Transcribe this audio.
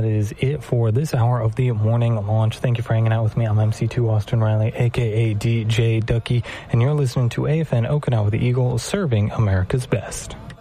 that is it for this hour of the morning launch. Thank you for hanging out with me. I'm MC2 Austin Riley, a.k.a. DJ Ducky, and you're listening to AFN Okinawa the Eagle, serving America's best.